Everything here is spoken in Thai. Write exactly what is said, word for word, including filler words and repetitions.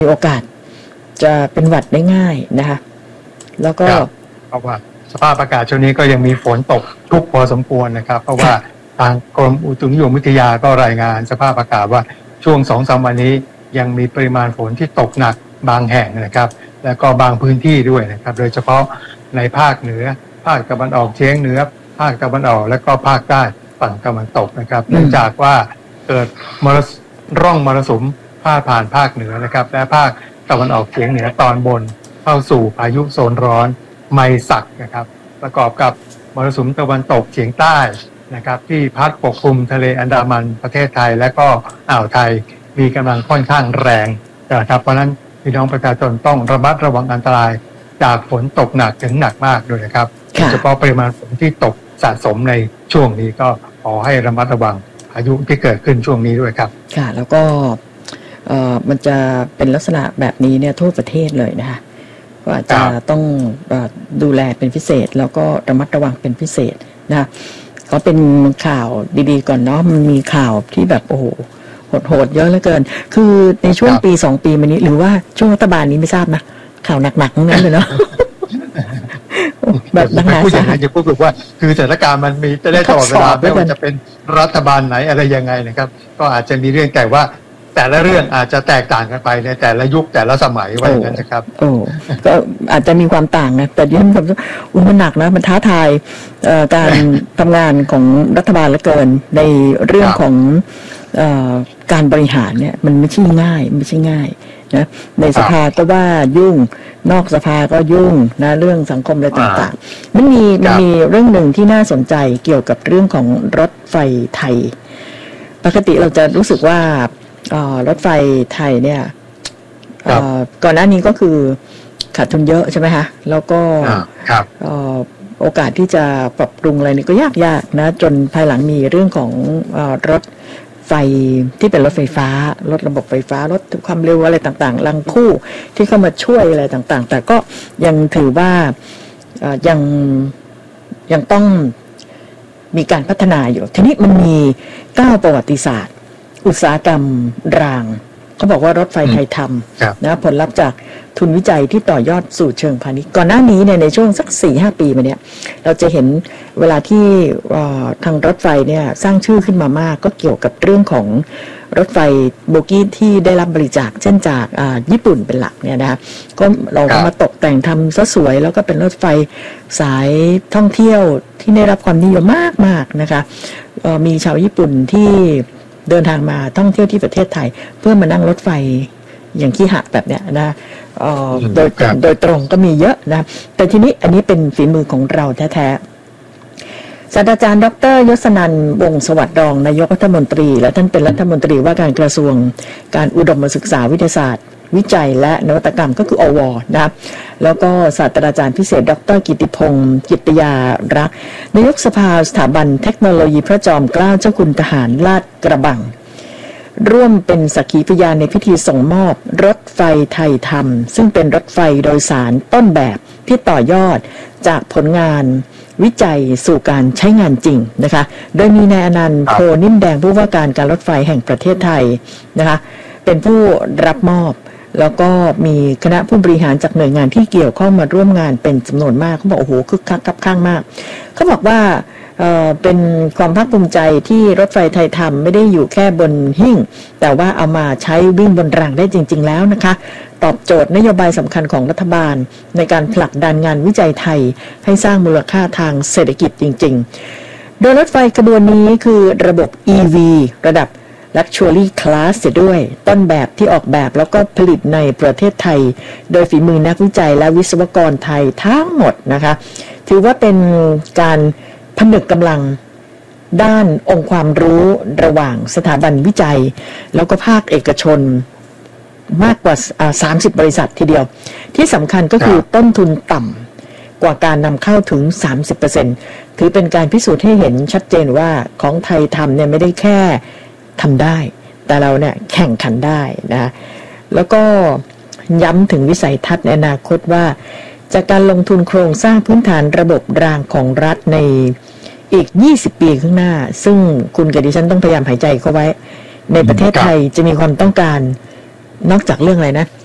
มีโอกาสจะเป็นหวัดได้ง่ายนะคะแล้วก็เพราะว่าสภาพอากาศช่วงนี้ก็ยังมีฝนตกชุกพอสมควรนะครับเพราะว่าทางกรมอุตุนิยมวิทยาก็รายงานสภาพอากาศว่าช่วง สองถึงสาม วันนี้ยังมีปริมาณฝนที่ตกหนักบางแห่งนะครับแล้วก็บางพื้นที่ด้วยนะครับโดยเฉพาะในภาคเหนือภาคตะวันออกเฉียงเหนือภาคตะวันออกและก็ภาคใต้ฝั่งตะวันตกนะครับเนื่องจากว่าเกิดมรสุมร่องมรสุมพาดผ่านภาคเหนือนะครับและภาคตะวันออกเฉียงเหนือตอนบนเข้าสู่พายุโซนร้อนไมซักนะครับประกอบกับมรสุมตะวันตกเฉียงใต้นะครับที่พัดปกคลุมทะเลอันดามันประเทศไทยและก็อ่าวไทยมีกำลังค่อนข้างแรงนะครับเพราะนั้นพี่น้องประชาชนต้องระมัดระวังอันตรายจากฝนตกหนักถึงหนักมากด้วยนะครับโดยเฉพาะปริมาณฝนที่ตกสะสมในช่วงนี้ก็ขอให้ระมัดระวังพายุที่เกิดขึ้นช่วงนี้ด้วยครับค่ะแล้วก็เอ่อมันจะเป็นลักษณะแบบนี้เนี่ยทั่วประเทศเลยนะคะก็อาจจะต้องดูแลเป็นพิเศษแล้วก็ระมัดระวังเป็นพิเศษนะก็เป็นข่าวดีๆก่อนเนาะมันมีข่าวที่แบบโอ้โหโหดๆเยอะเหลือเกินคือในช่วงปีสองปีมานี้หรือว่าช่วงรัฐบาลนี้ไม่ทราบนะข่าวหนักๆทั้งนั้นเลยเนาะแบบนักหนาผู้ใหญ่จะพูดบอกว่าคือสถานการณ์มันมีจะได้ตลอดเวลาไม่ว่าจะเป็นรัฐบาลไหนอะไรยังไงนะครับก็อาจจะมีเรื่องแต่ว่าแต่ละเรื่องอาจจะแตกต่างกันไปในแต่ละยุคแต่ละสมัยว่าอย่างนั้นนะครับโอ้ก็อาจจะมีความต่างนะแต่ยิ่งแบบอุ้ยมันหนักนะมันท้าทายการทำงานของรัฐบาลเหลือเกินในเรื่องของการบริหารเนี่ยมันไม่ใช่ง่ายไม่ใช่ง่ายนะในสภาก็ว่ายุ่งนอกสภาก็ยุ่งนะเรื่องสังคมอะไรต่างๆมันมีมันมีเรื่องหนึ่งที่น่าสนใจเกี่ยวกับเรื่องของรถไฟไทยปกติเราจะรู้สึกว่ารถไฟไทยเนี่ยก่อนหน้านี้ก็คือขาดทุนเยอะใช่ไหมคะแล้วก็โอกาสที่จะปรับปรุงอะไรนี่ก็ยากยากนะจนภายหลังมีเรื่องของรถไฟที่เป็นรถไฟฟ้ารถระบบไฟฟ้ารถความเร็วอะไรต่างๆลังคู่ที่เข้ามาช่วยอะไรต่างๆแต่ก็ยังถือว่ายังยังต้องมีการพัฒนาอยู่ทีนี้มันมีก้าวประวัติศาสตร์อุตสาหกรรมรางเขาบอกว่ารถไฟไทยทำนะผลลัพธ์จากทุนวิจัยที่ต่อยอดสู่เชิงพาณิชย์ก่อนหน้านี้เนี่ยในช่วงสัก สี่ห้า ปีมาเนี่ยเราจะเห็นเวลาที่ทางรถไฟเนี่ยสร้างชื่อขึ้นมามากก็เกี่ยวกับเรื่องของรถไฟโบกี้ที่ได้รับบริจาคเช่นจากญี่ปุ่นเป็นหลักเนี่ยนะคะก็เราก็มาตกแต่งทำซะสวยแล้วก็เป็นรถไฟสายท่องเที่ยวที่ได้รับความนิยมมากๆนะคะมีชาวญี่ปุ่นที่เดินทางมาท่องเที่ยวที่ประเทศไทยเพื่อมานั่งรถไฟอย่างขี้หะแบบเนี้ยนะโดยโดยตรงก็มีเยอะนะแต่ทีนี้อันนี้เป็นฝีมือของเราแท้ๆศาสตราจารย์ดร.ยศนันท์วงศ์สวัสดิ์รองนายกรัฐมนตรีและท่านเป็นรัฐมนตรีว่าการกระทรวงการอุดมศึกษาวิทยาศาสตร์วิจัยและนวัตกรรมก็คืออวนะครับแล้วก็ศาสตราจารย์พิเศษดร.กิติพงศ์กิตยารักษ์นายกสภาสถาบันเทคโนโลยีพระจอมเกล้าเจ้าคุณทหารลาดกระบังร่วมเป็นสักขีพยานในพิธีส่งมอบรถไฟไทยธรรมซึ่งเป็นรถไฟโดยสารต้นแบบที่ต่อยอดจากผลงานวิจัยสู่การใช้งานจริงนะคะโดยมีนายอนันต์โพนิ่มแดงผู้ว่าการการรถไฟแห่งประเทศไทยนะคะเป็นผู้รับมอบแล้วก็มีคณะผู้บริหารจากหน่วยงานที่เกี่ยวข้องมาร่วมงานเป็นจำนวนมากเขาบอกโอ้โหคึกคักคับข้างมากเขาบอกว่าเอ่อเป็นความภาคภูมิใจที่รถไฟไทยทำไม่ได้อยู่แค่บนหิ้งแต่ว่าเอามาใช้วิ่งบนรางได้จริงๆแล้วนะคะตอบโจทย์นโยบายสำคัญของรัฐบาลในการผลักดันงานวิจัยไทยให้สร้างมูลค่าทางเศรษฐกิจจริงๆโดยรถไฟขบวนนี้คือระบบ อี วี ระดับLuxury Class เสียด้วยต้นแบบที่ออกแบบแล้วก็ผลิตในประเทศไทยโดยฝีมือนักวิจัยและวิศวกรไทยทั้งหมดนะคะถือว่าเป็นการผนึกกำลังด้านองค์ความรู้ระหว่างสถาบันวิจัยแล้วก็ภาคเอกชนมากกว่าสามสิบบริษัททีเดียวที่สำคัญก็คือต้นทุนต่ำกว่าการนำเข้าถึง สามสิบเปอร์เซ็นต์ ถือเป็นการพิสูจน์ให้เห็นชัดเจนว่าของไทยทำเนี่ยไม่ได้แค่ทำได้แต่เราเนี่ยแข่งขันได้นะแล้วก็ย้ำถึงวิสัยทัศน์ในอนาคตว่าจากการลงทุนโครงสร้างพื้นฐานระบบรางของรัฐในอีกยี่สิบปีข้างหน้าซึ่งคุณกับดิฉันต้องพยายามหายใจเข้าไว้ในประเทศไทยจะมีความต้องการนอกจากเรื่องอะไรนะ